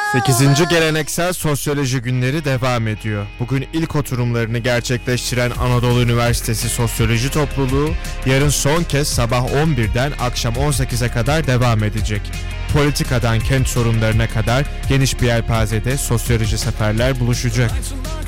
8. Geleneksel Sosyoloji Günleri devam ediyor. Bugün ilk oturumlarını gerçekleştiren Anadolu Üniversitesi Sosyoloji Topluluğu yarın son kez sabah 11'den akşam 18'e kadar devam edecek. Politikadan kent sorunlarına kadar geniş bir yelpazede sosyoloji seferler buluşacak.